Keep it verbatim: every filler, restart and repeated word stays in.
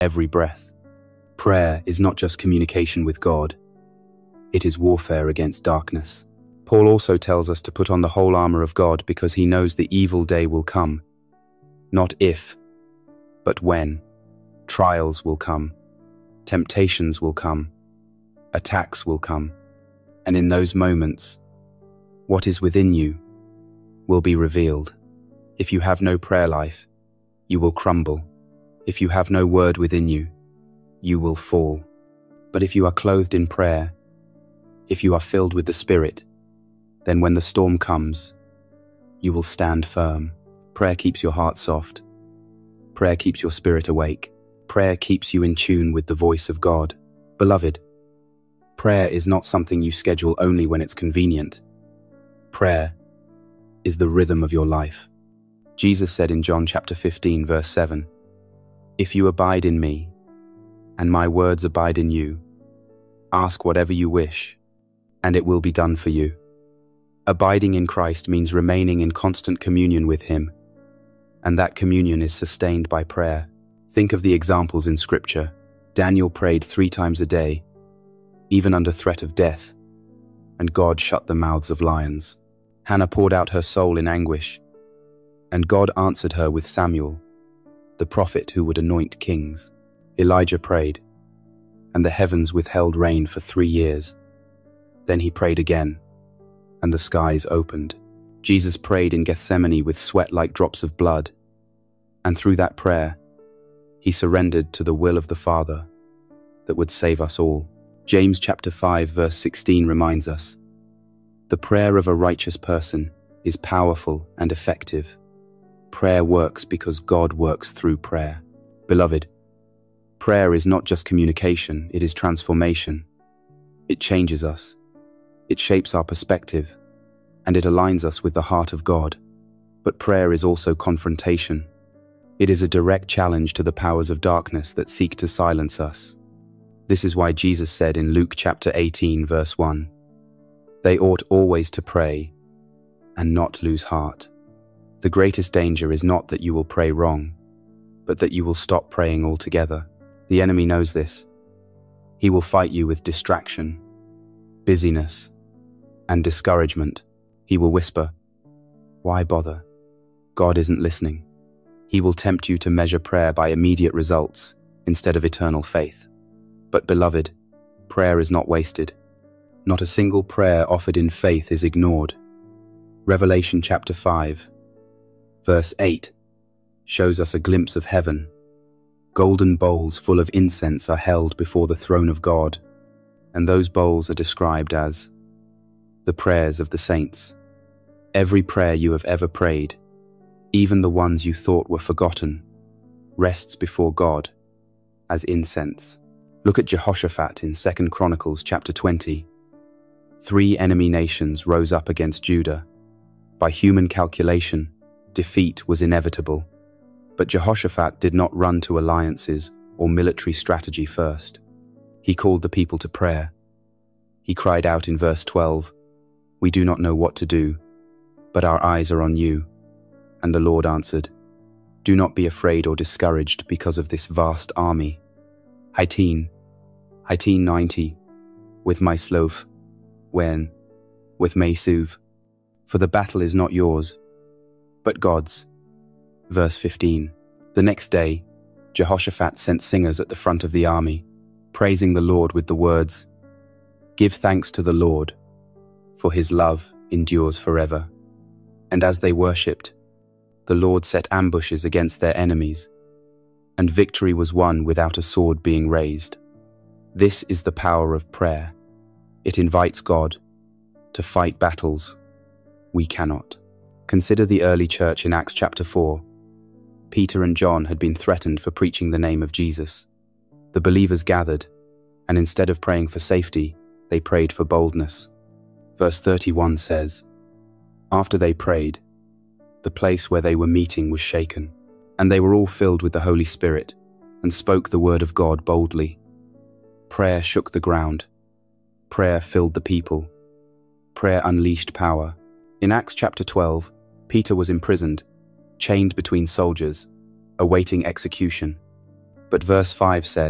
every breath. Prayer is not just communication with God, it is warfare against darkness. Paul also tells us to put on the whole armor of God because he knows the evil day will come. Not if, but when. Trials will come, temptations will come, attacks will come, and in those moments, what is within you will be revealed. If you have no prayer life, you will crumble. If you have no word within you, you will fall. But if you are clothed in prayer, if you are filled with the Spirit, then when the storm comes, you will stand firm. Prayer keeps your heart soft. Prayer keeps your spirit awake. Prayer keeps you in tune with the voice of God. Beloved, prayer is not something you schedule only when it's convenient. Prayer is the rhythm of your life. Jesus said in John chapter fifteen, verse seven, "If you abide in me, and my words abide in you, ask whatever you wish, and it will be done for you." Abiding in Christ means remaining in constant communion with Him, and that communion is sustained by prayer. Think of the examples in Scripture. Daniel prayed three times a day, even under threat of death, and God shut the mouths of lions. Hannah poured out her soul in anguish, and God answered her with Samuel, the prophet who would anoint kings. Elijah prayed, and the heavens withheld rain for three years. Then he prayed again, and the skies opened. Jesus prayed in Gethsemane with sweat like drops of blood, and through that prayer, he surrendered to the will of the Father that would save us all. James chapter five verse sixteen reminds us, "The prayer of a righteous person is powerful and effective." Prayer works because God works through prayer. Beloved, prayer is not just communication, it is transformation. It changes us. It shapes our perspective, and it aligns us with the heart of God. But prayer is also confrontation. It is a direct challenge to the powers of darkness that seek to silence us. This is why Jesus said in Luke chapter eighteen, verse one, "They ought always to pray and not lose heart." The greatest danger is not that you will pray wrong, but that you will stop praying altogether. The enemy knows this. He will fight you with distraction, busyness, and discouragement. He will whisper, "Why bother? God isn't listening." He will tempt you to measure prayer by immediate results instead of eternal faith. But beloved, prayer is not wasted. Not a single prayer offered in faith is ignored. Revelation chapter five, verse eight, shows us a glimpse of heaven. Golden bowls full of incense are held before the throne of God, and those bowls are described as the prayers of the saints. Every prayer you have ever prayed, even the ones you thought were forgotten, rests before God as incense. Look at Jehoshaphat in Second Chronicles chapter twenty. Three enemy nations rose up against Judah. By human calculation, defeat was inevitable. But Jehoshaphat did not run to alliances or military strategy first. He called the people to prayer. He cried out in verse twelve, "We do not know what to do, but our eyes are on you." And the Lord answered, "Do not be afraid or discouraged because of this vast army. Hiteen, Hiteen ninety, with Myslof, Wen, with Mesuv, for the battle is not yours, but God's." Verse fifteen. The next day, Jehoshaphat sent singers at the front of the army, praising the Lord with the words, "Give thanks to the Lord, for his love endures forever." And as they worshipped, the Lord set ambushes against their enemies, and victory was won without a sword being raised. This is the power of prayer. It invites God to fight battles we cannot. Consider the early church in Acts chapter four. Peter and John had been threatened for preaching the name of Jesus. The believers gathered, and instead of praying for safety, they prayed for boldness. Verse thirty-one says, "After they prayed, the place where they were meeting was shaken, and they were all filled with the Holy Spirit, and spoke the word of God boldly." Prayer shook the ground. Prayer filled the people. Prayer unleashed power. In Acts chapter twelve, Peter was imprisoned, chained between soldiers, awaiting execution. But verse five says,